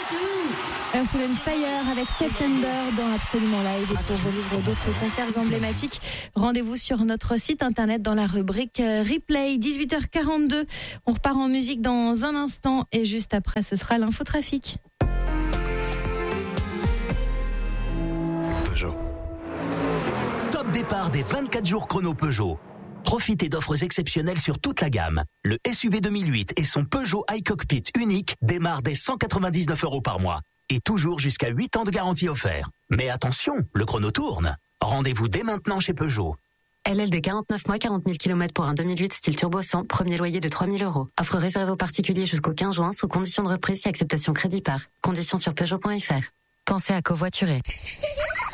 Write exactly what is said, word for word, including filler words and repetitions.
Earth, Wind and Fire avec September dans Absolument Live. Et pour revivre d'autres concerts emblématiques, rendez-vous sur notre site internet dans la rubrique Replay. dix-huit heures quarante-deux. On repart en musique dans un instant et juste après, ce sera l'infotrafic. Peugeot. Top départ des vingt-quatre jours chrono Peugeot. Profitez d'offres exceptionnelles sur toute la gamme. Le S U V deux mille huit et son Peugeot iCockpit unique démarrent dès cent quatre-vingt-dix-neuf euros par mois. Et toujours jusqu'à huit ans de garantie offerte. Mais attention, le chrono tourne. Rendez-vous dès maintenant chez Peugeot. L L D quarante-neuf mois, quarante mille kilomètres pour un deux mille huit style turbo cent, premier loyer de trois mille euros. Offre réservée aux particuliers jusqu'au quinze juin sous condition de reprise et acceptation crédit par. Conditions sur Peugeot point F R. Pensez à covoiturer.